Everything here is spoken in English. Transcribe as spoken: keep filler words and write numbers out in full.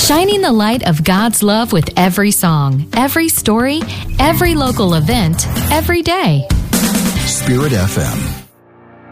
Shining the light of God's love with every song, every story, every local event, every day. Spirit F M.